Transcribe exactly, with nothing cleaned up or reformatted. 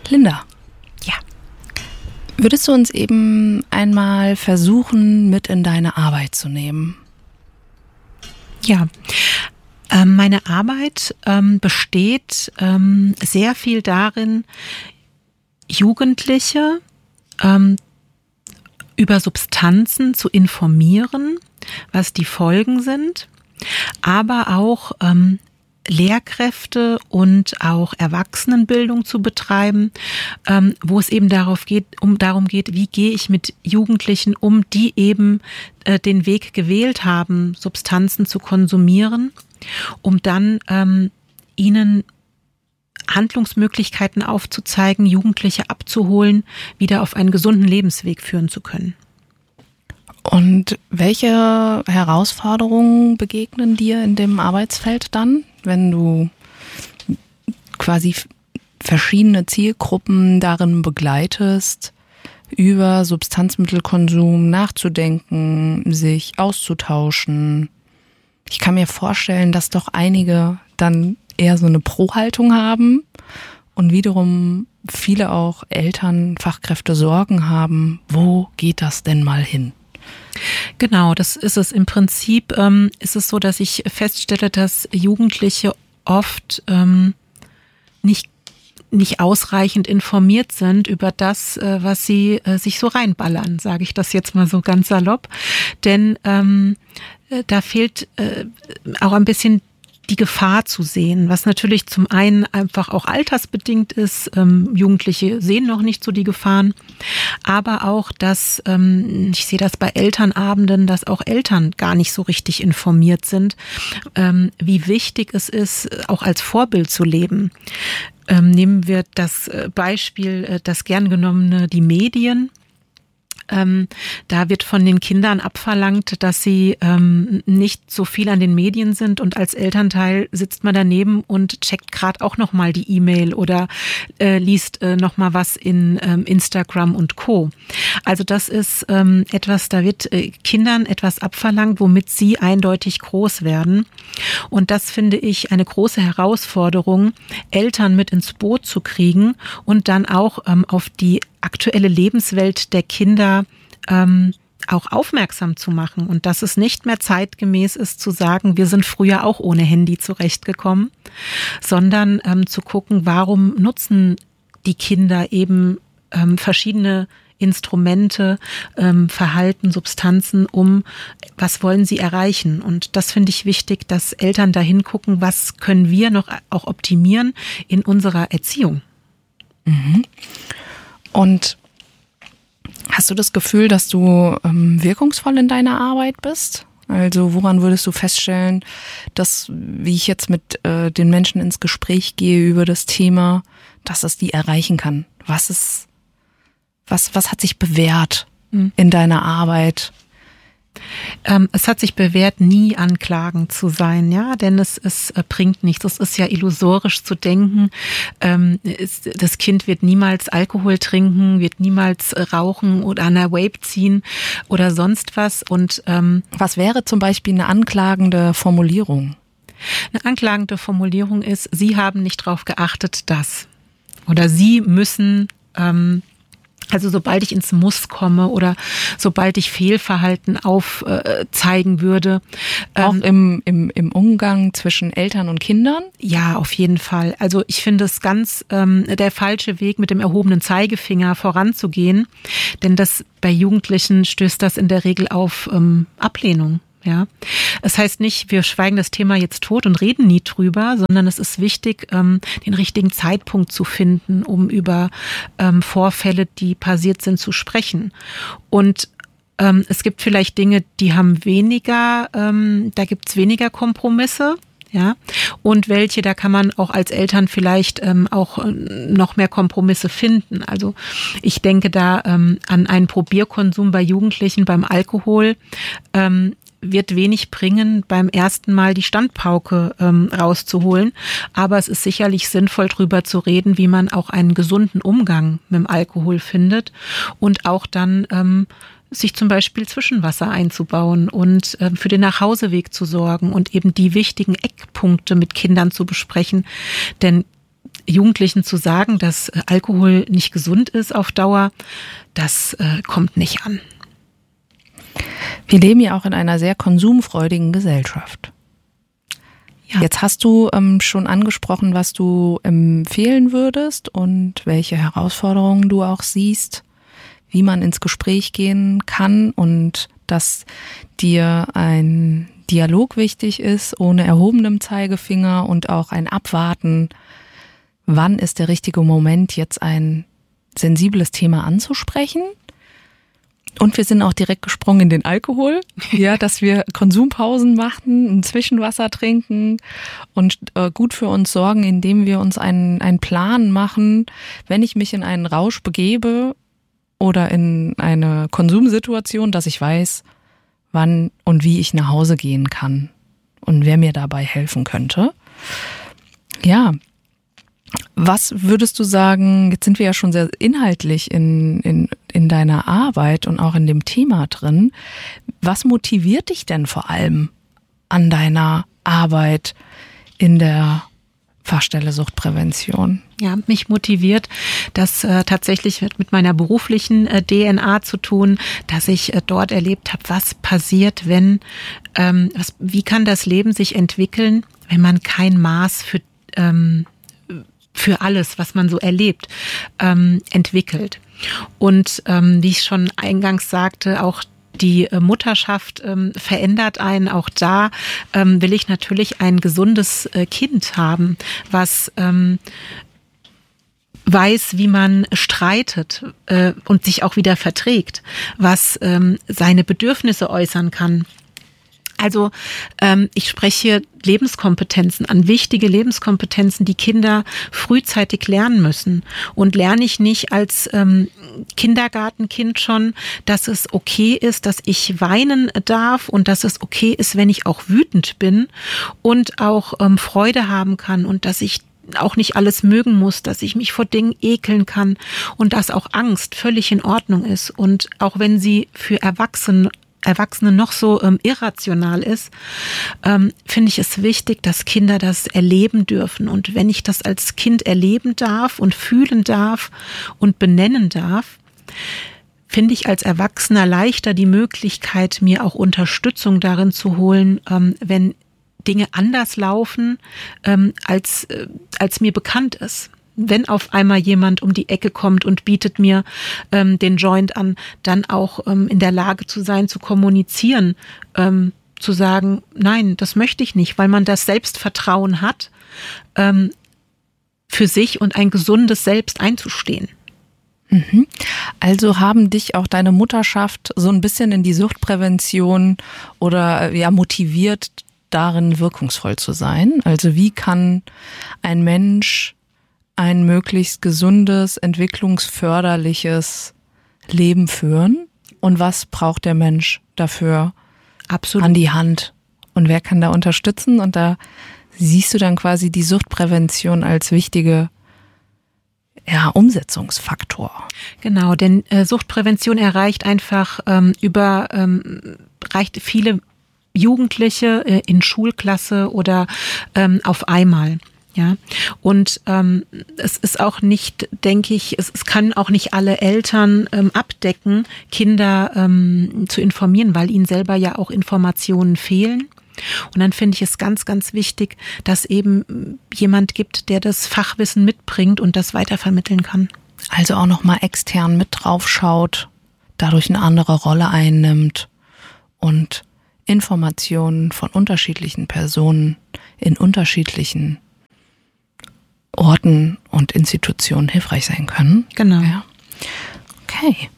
Linda. Ja. Würdest du uns eben einmal versuchen, mit in deine Arbeit zu nehmen? Ja. Ähm, meine Arbeit ähm, besteht ähm, sehr viel darin, Jugendliche ähm, über Substanzen zu informieren, was die Folgen sind, aber auch ähm, Lehrkräfte und auch Erwachsenenbildung zu betreiben, ähm, wo es eben darauf geht, um darum geht, wie gehe ich mit Jugendlichen um, die eben äh, den Weg gewählt haben, Substanzen zu konsumieren, um dann ähm, ihnen Handlungsmöglichkeiten aufzuzeigen, Jugendliche abzuholen, wieder auf einen gesunden Lebensweg führen zu können. Und welche Herausforderungen begegnen dir in dem Arbeitsfeld dann, wenn du quasi verschiedene Zielgruppen darin begleitest, über Substanzmittelkonsum nachzudenken, sich auszutauschen? Ich kann mir vorstellen, dass doch einige dann eher so eine Pro-Haltung haben und wiederum viele auch Eltern, Fachkräfte Sorgen haben, wo geht das denn mal hin? Genau, das ist es. Im Prinzip ähm, ist es so, dass ich feststelle, dass Jugendliche oft ähm, nicht nicht ausreichend informiert sind über das, äh, was sie äh, sich so reinballern, sage ich das jetzt mal so ganz salopp. Denn ähm, da fehlt äh, auch ein bisschen die Gefahr zu sehen, was natürlich zum einen einfach auch altersbedingt ist. Ähm, Jugendliche sehen noch nicht so die Gefahren, aber auch, dass, ähm, ich sehe das bei Elternabenden, dass auch Eltern gar nicht so richtig informiert sind, ähm, wie wichtig es ist, auch als Vorbild zu leben. Ähm, nehmen wir das Beispiel, äh, das gern genommene, die Medien. Ähm, da wird von den Kindern abverlangt, dass sie ähm, nicht so viel an den Medien sind, und als Elternteil sitzt man daneben und checkt gerade auch nochmal die E-Mail oder äh, liest äh, nochmal was in ähm, Instagram und Co. Also das ist ähm, etwas, da wird äh, Kindern etwas abverlangt, womit sie eindeutig groß werden, und das finde ich eine große Herausforderung, Eltern mit ins Boot zu kriegen und dann auch ähm, auf die aktuelle Lebenswelt der Kinder ähm, auch aufmerksam zu machen, und dass es nicht mehr zeitgemäß ist zu sagen, wir sind früher auch ohne Handy zurechtgekommen, sondern ähm, zu gucken, warum nutzen die Kinder eben ähm, verschiedene Instrumente, ähm, Verhalten, Substanzen, um was wollen sie erreichen. Und das finde ich wichtig, dass Eltern da hingucken, was können wir noch auch optimieren in unserer Erziehung. Mhm. Und hast du das Gefühl, dass du ähm, wirkungsvoll in deiner Arbeit bist? Also woran würdest du feststellen, dass, wie ich jetzt mit äh, den Menschen ins Gespräch gehe über das Thema, dass es die erreichen kann? Was ist, was, was hat sich bewährt mhm. in deiner Arbeit? Ähm, es hat sich bewährt, nie anklagend zu sein, ja, denn es, es äh, bringt nichts. Es ist ja illusorisch zu denken, ähm, es, das Kind wird niemals Alkohol trinken, wird niemals rauchen oder an der Vape ziehen oder sonst was. Und ähm, was wäre zum Beispiel eine anklagende Formulierung? Eine anklagende Formulierung ist, Sie haben nicht drauf geachtet, dass, oder Sie müssen ähm, Also sobald ich ins Muss komme oder sobald ich Fehlverhalten aufzeigen äh, würde. Auch ähm, im, im, im Umgang zwischen Eltern und Kindern? Ja, auf jeden Fall. Also ich finde es ganz ähm, der falsche Weg, mit dem erhobenen Zeigefinger voranzugehen. Denn das bei Jugendlichen stößt das in der Regel auf ähm, Ablehnung. Ja, es heißt nicht, wir schweigen das Thema jetzt tot und reden nie drüber, sondern es ist wichtig, ähm, den richtigen Zeitpunkt zu finden, um über ähm, Vorfälle, die passiert sind, zu sprechen. Und ähm, es gibt vielleicht Dinge, die haben weniger, ähm, da gibt's weniger Kompromisse. Ja, und welche, da kann man auch als Eltern vielleicht ähm, auch noch mehr Kompromisse finden. Also ich denke da ähm, an einen Probierkonsum bei Jugendlichen beim Alkohol. Ähm, wird wenig bringen, beim ersten Mal die Standpauke ähm, rauszuholen. Aber es ist sicherlich sinnvoll, drüber zu reden, wie man auch einen gesunden Umgang mit dem Alkohol findet und auch dann ähm, sich zum Beispiel Zwischenwasser einzubauen und äh, für den Nachhauseweg zu sorgen und eben die wichtigen Eckpunkte mit Kindern zu besprechen. Denn Jugendlichen zu sagen, dass Alkohol nicht gesund ist auf Dauer, das äh, kommt nicht an. Wir leben ja auch in einer sehr konsumfreudigen Gesellschaft. Ja. Jetzt hast du ähm, schon angesprochen, was du empfehlen würdest und welche Herausforderungen du auch siehst, wie man ins Gespräch gehen kann und dass dir ein Dialog wichtig ist, ohne erhobenem Zeigefinger und auch ein Abwarten. Wann ist der richtige Moment, jetzt ein sensibles Thema anzusprechen? Und wir sind auch direkt gesprungen in den Alkohol, ja, dass wir Konsumpausen machen, ein Zwischenwasser trinken und äh, gut für uns sorgen, indem wir uns einen, einen Plan machen, wenn ich mich in einen Rausch begebe oder in eine Konsumsituation, dass ich weiß, wann und wie ich nach Hause gehen kann und wer mir dabei helfen könnte. Ja. Was würdest du sagen, jetzt sind wir ja schon sehr inhaltlich in, in, in deiner Arbeit und auch in dem Thema drin. Was motiviert dich denn vor allem an deiner Arbeit in der Fachstelle Suchtprävention? Ja, mich motiviert, das äh, tatsächlich mit meiner beruflichen äh, D N A zu tun, dass ich äh, dort erlebt habe, was passiert, wenn, ähm, was, wie kann das Leben sich entwickeln, wenn man kein Maß für ähm, für alles, was man so erlebt, ähm, entwickelt. Und ähm, wie ich schon eingangs sagte, auch die äh, Mutterschaft ähm, verändert einen. Auch da ähm, will ich natürlich ein gesundes äh, Kind haben, was ähm, weiß, wie man streitet äh, und sich auch wieder verträgt, was ähm, seine Bedürfnisse äußern kann. Also ähm, ich spreche Lebenskompetenzen an, wichtige Lebenskompetenzen, die Kinder frühzeitig lernen müssen. Und lerne ich nicht als ähm, Kindergartenkind schon, dass es okay ist, dass ich weinen darf und dass es okay ist, wenn ich auch wütend bin und auch ähm, Freude haben kann und dass ich auch nicht alles mögen muss, dass ich mich vor Dingen ekeln kann und dass auch Angst völlig in Ordnung ist. Und auch wenn sie für Erwachsene Erwachsene noch so ähm, irrational ist, ähm, finde ich es wichtig, dass Kinder das erleben dürfen. Und wenn ich das als Kind erleben darf und fühlen darf und benennen darf, finde ich als Erwachsener leichter die Möglichkeit, mir auch Unterstützung darin zu holen, ähm, wenn Dinge anders laufen, ähm, als, äh, als mir bekannt ist. Wenn auf einmal jemand um die Ecke kommt und bietet mir ähm, den Joint an, dann auch ähm, in der Lage zu sein, zu kommunizieren, ähm, zu sagen, nein, das möchte ich nicht, weil man das Selbstvertrauen hat, ähm, für sich und ein gesundes Selbst einzustehen. Mhm. Also haben dich auch deine Mutterschaft so ein bisschen in die Suchtprävention oder ja motiviert, darin wirkungsvoll zu sein? Also wie kann ein Mensch ein möglichst gesundes, entwicklungsförderliches Leben führen? Und was braucht der Mensch dafür Absolut. An die Hand? Und wer kann da unterstützen? Und da siehst du dann quasi die Suchtprävention als wichtige ja, Umsetzungsfaktor. Genau, denn äh, Suchtprävention erreicht einfach ähm, über, ähm, reicht viele Jugendliche äh, in Schulklasse oder ähm, auf einmal. Ja, und ähm, es ist auch nicht, denke ich, es, es kann auch nicht alle Eltern ähm, abdecken, Kinder ähm, zu informieren, weil ihnen selber ja auch Informationen fehlen. Und dann finde ich es ganz, ganz wichtig, dass eben jemand gibt, der das Fachwissen mitbringt und das weitervermitteln kann. Also auch nochmal extern mit draufschaut, dadurch eine andere Rolle einnimmt und Informationen von unterschiedlichen Personen in unterschiedlichen Orten und Institutionen hilfreich sein können. Genau. Ja. Okay.